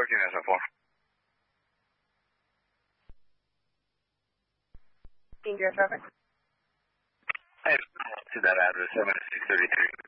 parking is for? Danger traffic. I have to that address, 7633.